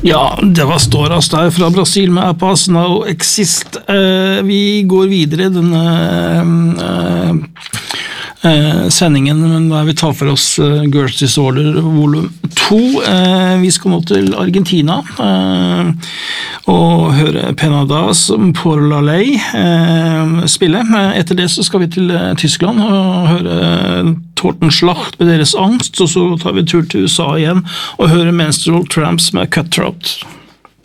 Ja, det var Storas der fra Brasil med Apas Now Exist. Vi går videre i denne sendingen, men da vi tar for oss Girls Disorder volum 2. Vi skal nå til Argentina og høre Penadas Por la Ley spille. Etter det så skal vi til Tyskland og høre Tortenschlacht med deres angst, og så tar vi tur til USA igjen og høre Menstrual Tramps med Cutthroat.